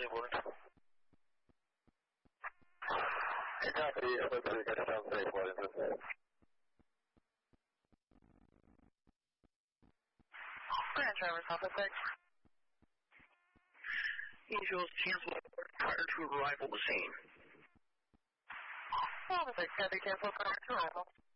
Exactly, but we got to sound safe. What is it? Grand driver's office 6. Angels cancel prior to arrival to scene. Office 6, can be canceled prior to arrival.